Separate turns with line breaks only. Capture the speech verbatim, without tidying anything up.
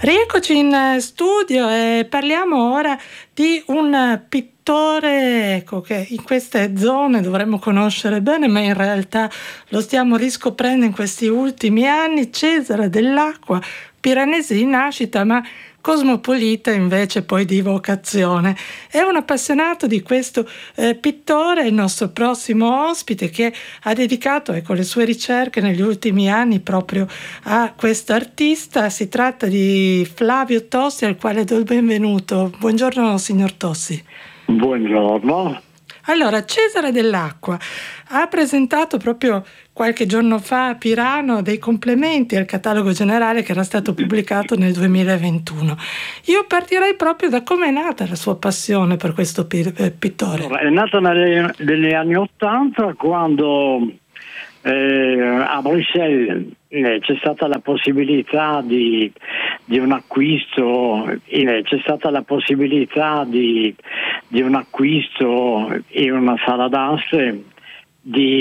Rieccoci in studio e parliamo ora di un pittore, ecco, che in queste zone dovremmo conoscere bene, ma in realtà lo stiamo riscoprendo in questi ultimi anni, Cesare Dell'Acqua, piranese di nascita, ma cosmopolita invece poi di vocazione. È un appassionato di questo eh, pittore, il nostro prossimo ospite, che ha dedicato, ecco, le sue ricerche negli ultimi anni proprio a questo artista. Si tratta di Flavio Tossi, al quale do il benvenuto. Buongiorno signor Tossi.
Buongiorno.
Allora, Cesare Dell'Acqua ha presentato proprio qualche giorno fa a Pirano dei complementi al catalogo generale che era stato pubblicato nel duemilaventuno. Io partirei proprio da come è nata la sua passione per questo pittore.
Allora, è nata nelle, negli anni Ottanta, quando eh, a Bruxelles eh, c'è stata la possibilità di, di un acquisto, eh, c'è stata la possibilità di, di un acquisto in una sala d'aste di